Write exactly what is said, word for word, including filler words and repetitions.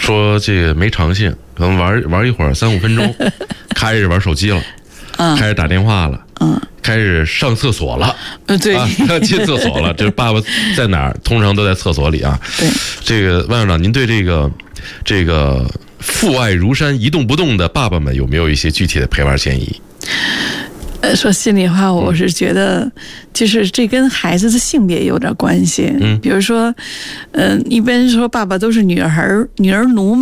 说这个没长性，可能玩玩一会儿三五分钟，开始玩手机了，嗯，开始打电话了，嗯，开始上厕所了， 呃，对， 啊，进厕所了。这爸爸在哪儿？通常都在厕所里啊。 对， 这个万校长，您对这个这个父爱如山、一动不动的爸爸们有没有一些具体的陪玩建议？ 呃，说心里话，我是觉得，就是这跟孩子的性别有点关系。嗯，比如说，嗯、呃，一般说爸爸都是女儿女儿奴嘛。